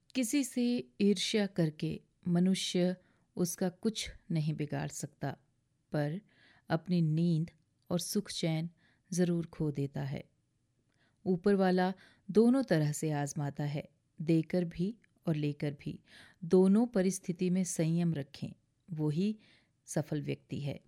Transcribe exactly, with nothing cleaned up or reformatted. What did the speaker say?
किसी से ईर्ष्या करके मनुष्य उसका कुछ नहीं बिगाड़ सकता, पर अपनी नींद और सुख चैन ज़रूर खो देता है। ऊपर वाला दोनों तरह से आजमाता है, देकर भी और लेकर भी। दोनों परिस्थिति में संयम रखें, वही सफल व्यक्ति है।